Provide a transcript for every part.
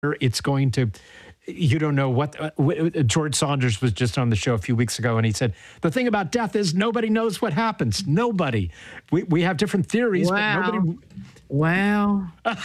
It's going to, you don't know what, George Saunders was just on the show a few weeks ago, and he said, the thing about death is nobody knows what happens. Nobody. We have different theories, Wow. but nobody. Wow.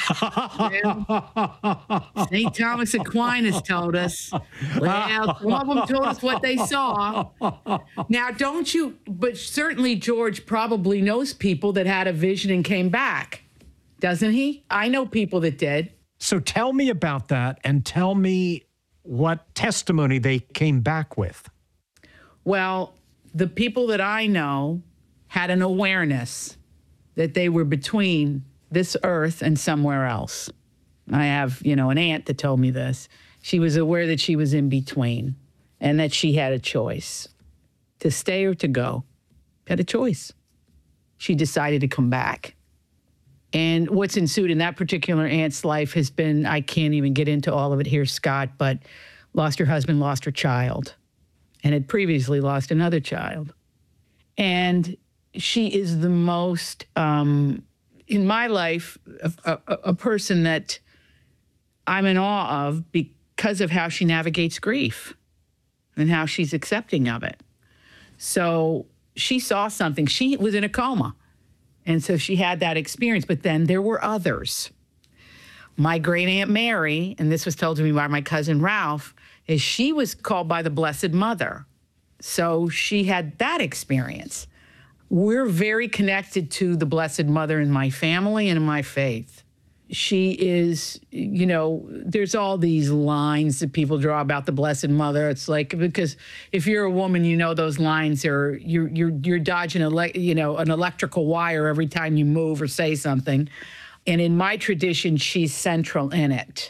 St. Thomas Aquinas told us. Well, some of them told us what they saw. Now, don't you, but certainly George probably knows people that had a vision and came back, doesn't he? I know people that did. So tell me about that, and tell me what testimony they came back with. Well, the people that I know had an awareness that they were between this earth and somewhere else. I have, an aunt that told me this. She was aware that she was in between and that she had a choice to stay or to go. Had a choice. She decided to come back. And what's ensued in that particular aunt's life has been, I can't even get into all of it here, Scott, but lost her husband, lost her child, and had previously lost another child. And she is the most, in my life, a person that I'm in awe of because of how she navigates grief and how she's accepting of it. So she saw something. She was in a coma. And so she had that experience. But then there were others. My great Aunt Mary, and this was told to me by my cousin Ralph, is she was called by the Blessed Mother. So she had that experience. We're very connected to the Blessed Mother in my family and in my faith. She is, there's all these lines that people draw about the Blessed Mother. It's like, because if you're a woman, those lines are, you're dodging an electrical wire every time you move or say something. And in my tradition, she's central in it.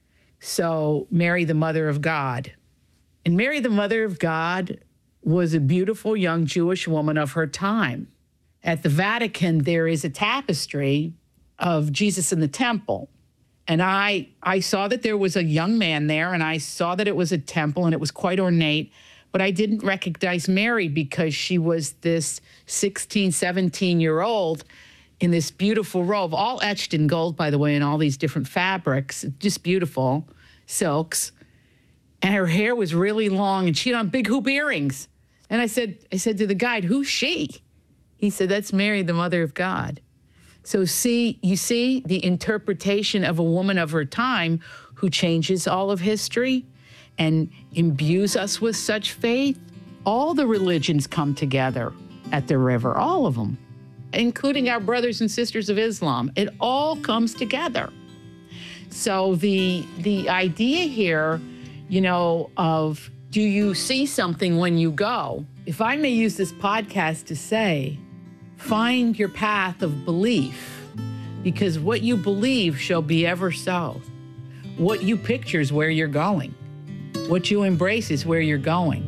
So Mary, the Mother of God. And Mary, the Mother of God, was a beautiful young Jewish woman of her time. At the Vatican, there is a tapestry of Jesus in the temple. And I saw that there was a young man there, and I saw that it was a temple, and it was quite ornate, but I didn't recognize Mary because she was this 16, 17-year-old in this beautiful robe, all etched in gold, by the way, in all these different fabrics, just beautiful silks. And her hair was really long, and she had on big hoop earrings. And I said to the guide, who's she? He said, that's Mary, the Mother of God. So you see the interpretation of a woman of her time who changes all of history and imbues us with such faith. All the religions come together at the river, all of them, including our brothers and sisters of Islam. It all comes together. So the idea here, of do you see something when you go? If I may use this podcast to say, find your path of belief, because what you believe shall be ever so. What you picture is where you're going. What you embrace is where you're going.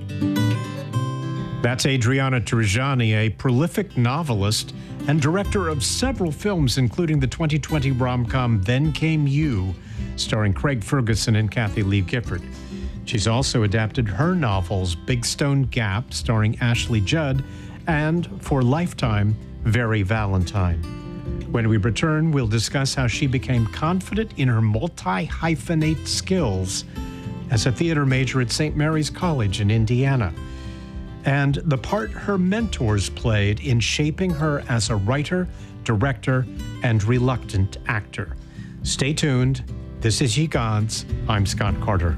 That's Adriana Trigiani, a prolific novelist and director of several films, including the 2020 rom-com Then Came You, starring Craig Ferguson and Kathy Lee Gifford. She's also adapted her novels Big Stone Gap, starring Ashley Judd, and for Lifetime, Very Valentine. When we return, we'll discuss how she became confident in her multi-hyphenate skills as a theater major at St. Mary's College in Indiana, and the part her mentors played in shaping her as a writer, director, and reluctant actor. Stay tuned. This is Ye Gods. I'm Scott Carter.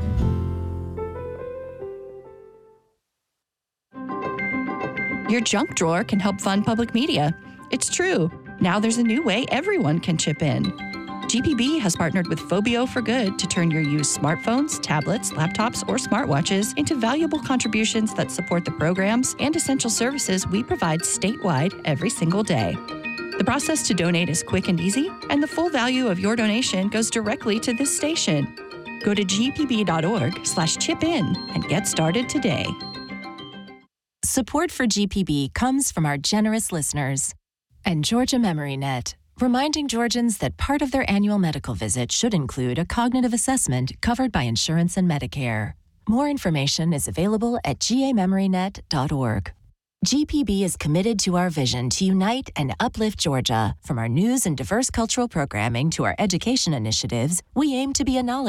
Your junk drawer can help fund public media. It's true. Now there's a new way everyone can chip in. GPB has partnered with Phobio for Good to turn your used smartphones, tablets, laptops, or smartwatches into valuable contributions that support the programs and essential services we provide statewide every single day. The process to donate is quick and easy, and the full value of your donation goes directly to this station. Go to gpb.org/chip-in and get started today. Support for GPB comes from our generous listeners and Georgia MemoryNet, reminding Georgians that part of their annual medical visit should include a cognitive assessment covered by insurance and Medicare. More information is available at gamemorynet.org. GPB is committed to our vision to unite and uplift Georgia. From our news and diverse cultural programming to our education initiatives, we aim to be a knowledge